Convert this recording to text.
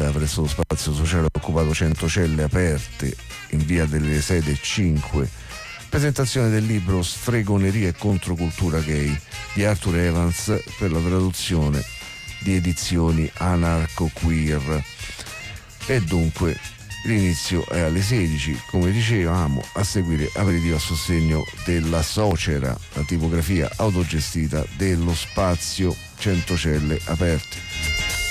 diretta presso lo spazio sociale occupato 100 Celle Aperte in via delle Sede 5. Presentazione del libro Stregoneria e controcultura gay di Arthur Evans per la traduzione di Edizioni Anarco Queer. E dunque l'inizio è alle 16, come dicevamo, a seguire aperitivo a sostegno della Socera, la tipografia autogestita dello spazio 100 Celle Aperte.